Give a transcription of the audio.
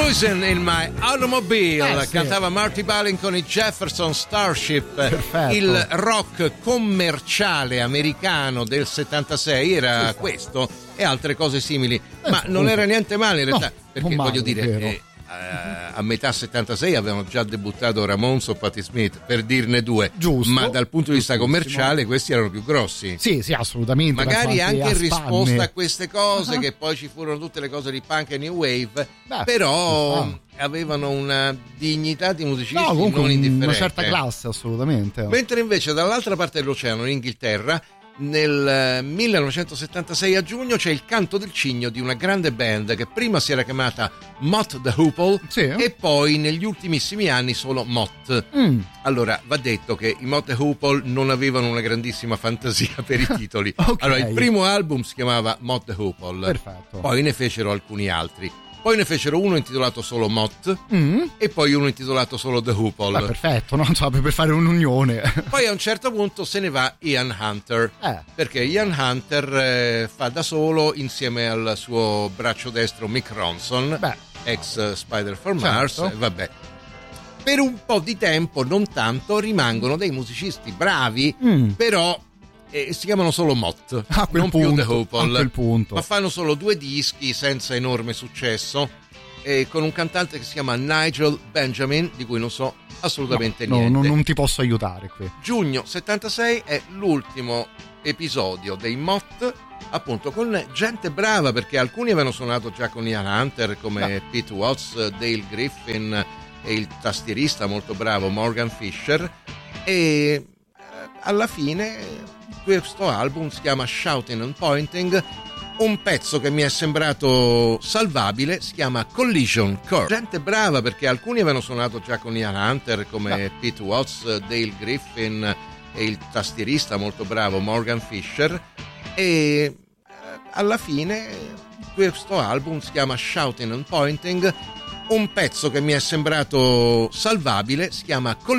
Cruising in My Automobile, sì. cantava Marty Balin con i Jefferson Starship. Perfetto. Il rock commerciale americano del 76 era questo e altre cose simili, ma non era niente male in realtà, perché male, voglio dire, a metà 76 avevano già debuttato Ramones o Patti Smith, per dirne due. Giusto. Ma dal punto di vista commerciale questi erano più grossi. Sì, assolutamente. Magari anche in risposta spanne. a queste cose, che poi ci furono tutte le cose di punk e new wave, Beh, però avevano una dignità di musicisti comunque non indifferente. una certa classe, assolutamente. Mentre invece dall'altra parte dell'oceano, in Inghilterra, nel 1976 a giugno c'è il canto del cigno di una grande band che prima si era chiamata Mott the Hoople e poi negli ultimissimi anni solo Mott. Allora va detto che i Mott the Hoople non avevano una grandissima fantasia per i titoli. Allora il primo album si chiamava Mott the Hoople. Perfetto. Poi ne fecero alcuni altri. Poi ne fecero uno intitolato solo Mott e poi uno intitolato solo The Hoople. Perfetto, no? Per fare un'unione. Poi a un certo punto se ne va Ian Hunter, perché Ian Hunter fa da solo insieme al suo braccio destro Mick Ronson, ex Spider for Mars, vabbè. Per un po' di tempo, non tanto, rimangono dei musicisti bravi, però si chiamano solo Mott, non più The Hoople, ma fanno solo 2 dischi senza enorme successo, con un cantante che si chiama Nigel Benjamin, di cui non so assolutamente niente. Non ti posso aiutare qui. Giugno 76 è l'ultimo episodio dei Mott, appunto con gente brava, perché alcuni avevano suonato già con Ian Hunter, come Pete Watts, Dale Griffin e il tastierista molto bravo Morgan Fisher, e alla fine questo album si chiama Shouting and Pointing. Un pezzo che mi è sembrato salvabile si chiama Collision Course. Gente brava, perché alcuni avevano suonato già con Ian Hunter, come Pete Watts, Dale Griffin e il tastierista molto bravo Morgan Fisher, e alla fine questo album si chiama Shouting and Pointing. Un pezzo che mi è sembrato salvabile si chiama